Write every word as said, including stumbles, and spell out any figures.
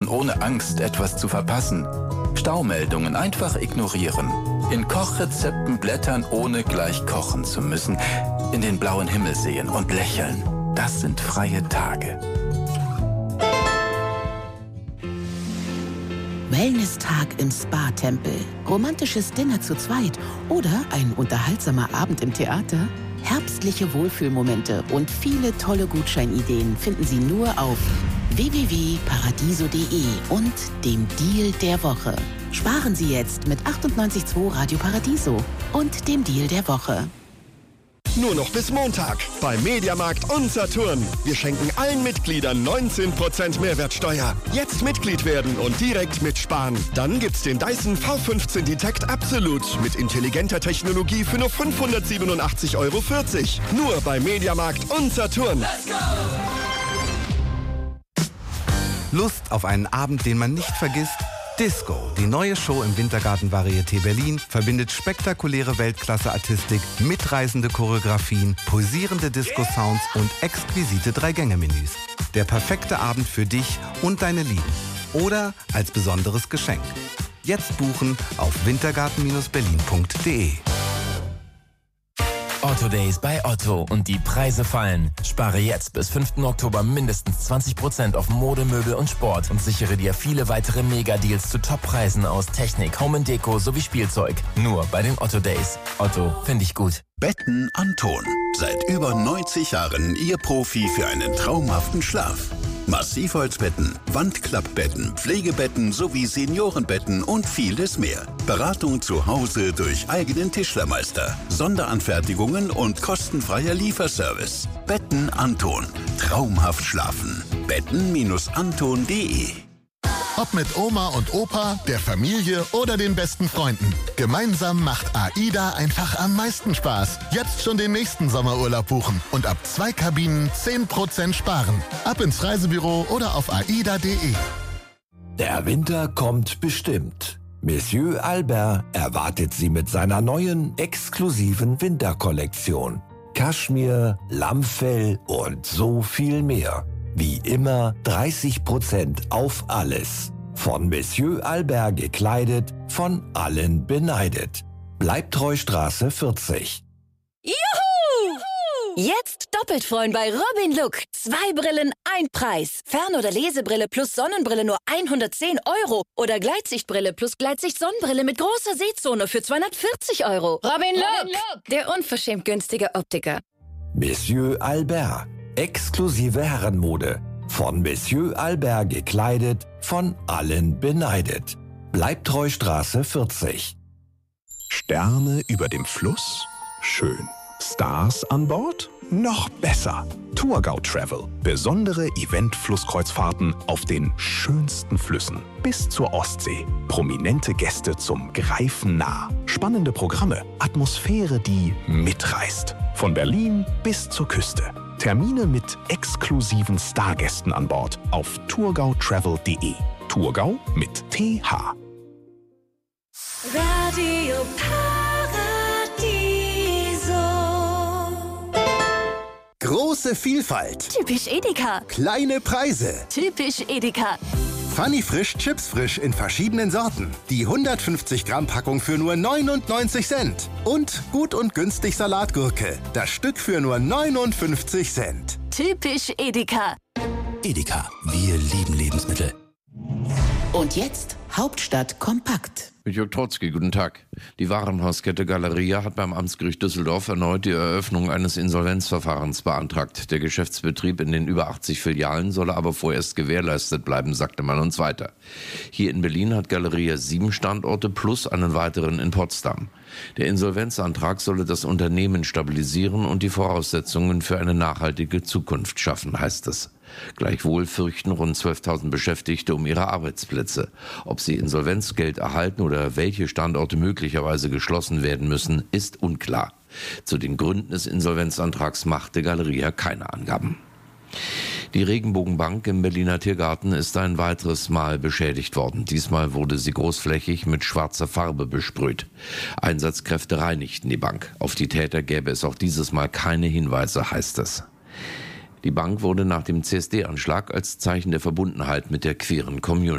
ohne Angst, etwas zu verpassen. Staumeldungen einfach ignorieren. In Kochrezepten blättern, ohne gleich kochen zu müssen. In den blauen Himmel sehen und lächeln. Das sind freie Tage. Wellness-Tag im Spa-Tempel, romantisches Dinner zu zweit oder ein unterhaltsamer Abend im Theater? Herbstliche Wohlfühlmomente und viele tolle Gutscheinideen finden Sie nur auf w w w punkt paradiso punkt de und dem Deal der Woche. Sparen Sie jetzt mit achtundneunzig Komma zwei Radio Paradiso und dem Deal der Woche. Nur noch bis Montag bei Mediamarkt und Saturn. Wir schenken allen Mitgliedern neunzehn Prozent Mehrwertsteuer. Jetzt Mitglied werden und direkt mitsparen. Dann gibt's den Dyson V fünfzehn Detect Absolute mit intelligenter Technologie für nur fünfhundertsiebenundachtzig Euro vierzig. Nur bei Mediamarkt und Saturn. Let's go! Lust auf einen Abend, den man nicht vergisst? Disco, die neue Show im Wintergarten Varieté Berlin, verbindet spektakuläre Weltklasse-Artistik, mitreißende Choreografien, pulsierende Disco-Sounds und exquisite Drei-Gänge-Menüs. Der perfekte Abend für dich und deine Lieben. Oder als besonderes Geschenk. Jetzt buchen auf wintergarten berlin punkt de. Otto Days bei Otto und die Preise fallen. Spare jetzt bis fünften Oktober mindestens zwanzig Prozent auf Mode, Möbel und Sport und sichere dir viele weitere Mega-Deals zu Top-Preisen aus Technik, Home and Deko sowie Spielzeug. Nur bei den Otto Days. Otto, finde ich gut. Betten Anton. Seit über neunzig Jahren Ihr Profi für einen traumhaften Schlaf. Massivholzbetten, Wandklappbetten, Pflegebetten sowie Seniorenbetten und vieles mehr. Beratung zu Hause durch eigenen Tischlermeister, Sonderanfertigungen und kostenfreier Lieferservice. Betten Anton. Traumhaft schlafen. betten Anton punkt de. Ob mit Oma und Opa, der Familie oder den besten Freunden. Gemeinsam macht AIDA einfach am meisten Spaß. Jetzt schon den nächsten Sommerurlaub buchen und ab zwei Kabinen zehn Prozent sparen. Ab ins Reisebüro oder auf aida punkt de. Der Winter kommt bestimmt. Monsieur Albert erwartet Sie mit seiner neuen, exklusiven Winterkollektion. Kaschmir, Lammfell und so viel mehr. Wie immer dreißig Prozent auf alles. Von Monsieur Albert gekleidet, von allen beneidet. Bleibtreustraße vierzig. Juhu! Jetzt doppelt freuen bei Robin Look. Zwei Brillen, ein Preis. Fern- oder Lesebrille plus Sonnenbrille nur hundertzehn Euro. Oder Gleitsichtbrille plus Gleitsicht-Sonnenbrille mit großer Sehzone für zweihundertvierzig Euro. Robin Look, Robin Look, der unverschämt günstige Optiker. Monsieur Albert. Exklusive Herrenmode. Von Monsieur Albert gekleidet, von allen beneidet. Bleibtreustraße vierzig. Sterne über dem Fluss? Schön. Stars an Bord? Noch besser. Tourgau Travel. Besondere Event-Flusskreuzfahrten auf den schönsten Flüssen. Bis zur Ostsee. Prominente Gäste zum Greifen nah. Spannende Programme. Atmosphäre, die mitreißt. Von Berlin bis zur Küste. Termine mit exklusiven Stargästen an Bord auf tourgau travel punkt de. Tourgau mit T H. Radio Paradiso. Große Vielfalt. Typisch Edeka. Kleine Preise. Typisch Edeka. Funny Frisch Chips Frisch in verschiedenen Sorten. Die hundertfünfzig Gramm Packung für nur neunundneunzig Cent. Und gut und günstig Salatgurke. Das Stück für nur neunundfünfzig Cent. Typisch Edeka. Edeka, wir lieben Lebensmittel. Und jetzt Hauptstadt kompakt. Mit Jörg Trotzki, guten Tag. Die Warenhauskette Galeria hat beim Amtsgericht Düsseldorf erneut die Eröffnung eines Insolvenzverfahrens beantragt. Der Geschäftsbetrieb in den über achtzig Filialen solle aber vorerst gewährleistet bleiben, sagte man uns weiter. Hier in Berlin hat Galeria sieben Standorte plus einen weiteren in Potsdam. Der Insolvenzantrag solle das Unternehmen stabilisieren und die Voraussetzungen für eine nachhaltige Zukunft schaffen, heißt es. Gleichwohl fürchten rund zwölftausend Beschäftigte um ihre Arbeitsplätze. Ob sie Insolvenzgeld erhalten oder welche Standorte möglicherweise geschlossen werden müssen, ist unklar. Zu den Gründen des Insolvenzantrags machte Galeria keine Angaben. Die Regenbogenbank im Berliner Tiergarten ist ein weiteres Mal beschädigt worden. Diesmal wurde sie großflächig mit schwarzer Farbe besprüht. Einsatzkräfte reinigten die Bank. Auf die Täter gäbe es auch dieses Mal keine Hinweise, heißt es. Die Bank wurde nach dem C S D-Anschlag als Zeichen der Verbundenheit mit der queeren Community